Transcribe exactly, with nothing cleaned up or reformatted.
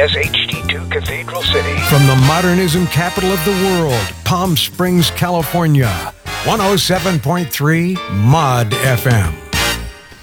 S H D two Cathedral City. From the modernism capital of the world, Palm Springs, California. one oh seven point three Mod F M.